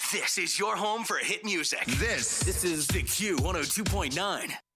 This is your home for hit music. This is The Q 102.9.